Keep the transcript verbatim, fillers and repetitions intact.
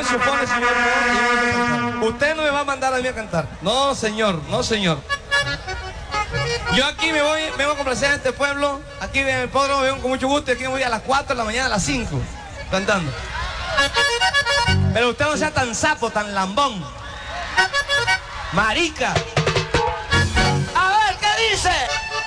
supone, señor? No, usted no me va a mandar a mí a cantar. No, señor, no, señor. Yo aquí me voy, me voy a complacer a este pueblo. Aquí en el podro me vengo con mucho gusto y aquí me voy a las cuatro de la mañana, a las cinco, cantando. Pero usted no sea tan sapo, tan lambón. Marica.